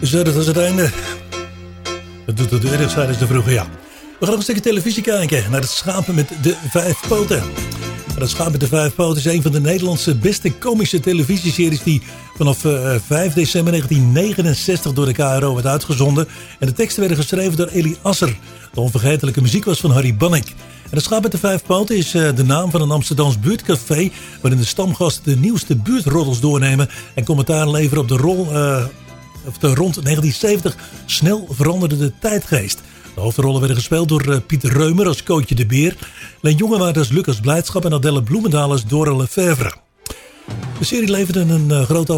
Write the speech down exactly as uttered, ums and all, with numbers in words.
Zo, dat was het einde. Dat doet het eerder, zeiden ze vroeger, ja. We gaan nog een stukje televisie kijken naar het Schapen met de Vijf Poten. Het Schapen met de Vijf Poten is een van de Nederlandse beste komische televisieseries die vanaf uh, vijf december negentien negenenzestig door de K R O werd uitgezonden. En de teksten werden geschreven door Eli Asser. De onvergetelijke muziek was van Harry Bannek. En het Schaap met de Vijf Poten is uh, de naam van een Amsterdams buurtcafé waarin de stamgasten de nieuwste buurtroddels doornemen en commentaar leveren op de rol uh, of de rond negentien zeventig snel veranderde de tijdgeest. De hoofdrollen werden gespeeld door uh, Piet Reumer als Kootje de Beer, Leen Jongewaard als Lucas Blijdschap en Adelle Bloemendaal als Dora Lefevre. De serie leverde een uh, groot